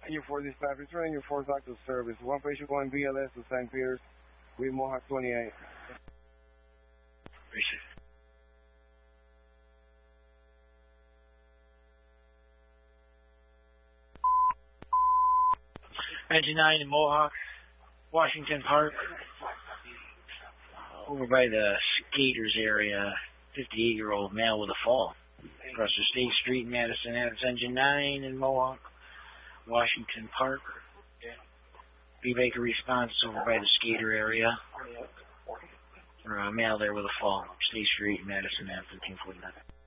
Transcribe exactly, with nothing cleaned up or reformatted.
U four dispatch, returning your fourth active service. One patient going B L S to Saint Peter's, with Mohawk twenty-eight. Appreciate it. Engine nine in Mohawk, Washington Park, over by the skaters area, fifty-eight-year-old male with a fall. Across the State Street, Madison Ave. Engine nine in Mohawk, Washington Park. B. Baker response over by the skater area. Or a male there with a fall. State Street, Madison Ave. fifteen forty-nine.